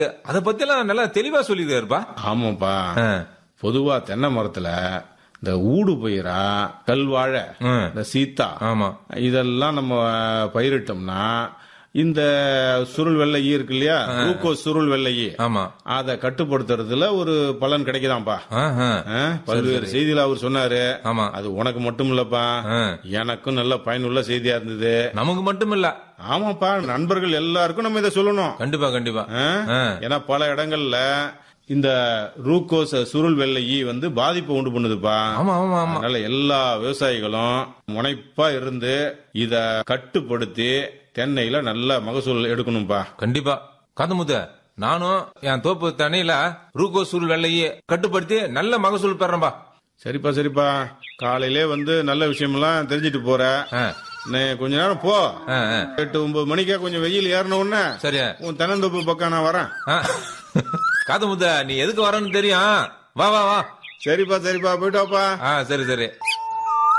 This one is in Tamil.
அத பத்தி எல்லாம் நல்லா தெளிவா சொல்லிருப்பா. ஆமாப்பா. பொதுவா தென்னை மரத்துல இந்த ஊடு பயிரா, கல்வாழை, இந்த சீத்தா, ஆமா, இதெல்லாம் நம்ம பயிரிட்டோம்னா இந்த சுருள் வெள்ளை இருக்கு இல்லையா, குளுக்கோஸ் சுருள் வெள்ளை, ஆமா, அதை கட்டுப்படுத்துறதுல ஒரு பலன் கிடைக்குதாம்பா. பல்வேறு செய்தியில அவர் சொன்னாரு. ஆமா, அது உனக்கு மட்டும் இல்லப்பா, எனக்கும் நல்ல பயனுள்ள செய்தியா இருந்தது. நமக்கு மட்டும் இல்ல, ஆமாப்பா, நண்பர்கள் எல்லாருக்கும் நம்ம இதை சொல்லணும். கண்டிப்பா கண்டிப்பா. ஏன்னா பல இடங்கள்ல இந்த ரூக்கோஸ் சுருள் வெள்ளை வந்து பாதிப்பு உண்டு பண்ணுதுப்பா. அதனால எல்லா விவசாயிகளும் முனைப்பா இருந்து இத கட்டுப்படுத்தி தென்னையில நல்ல மகசூல் எடுக்கணும்பா. கண்டிப்பா காந்தமுத்து, நானும் என் தோப்பு தென்னையில ரூக்கோஸ் சுருள் வெள்ளையை கட்டுப்படுத்தி நல்ல மகசூல் பெறேன்பா. சரிப்பா சரிப்பா, காலையிலே வந்து நல்ல விஷயம் எல்லாம் தெரிஞ்சிட்டு போற. கொஞ்ச நேரம் போ, 8-9 மணிக்கா கொஞ்சம் வெயில் ஏறின உடனே சரி உன் தென்னந்தோப்பு பக்கம் நான் வரேன். காதமுத்த, நீ எதுக்கு வரன்னு தெரியும். வா வா வா. சரிப்பா சரிப்பா, போயிட்டு வாப்பா. சரி சரி.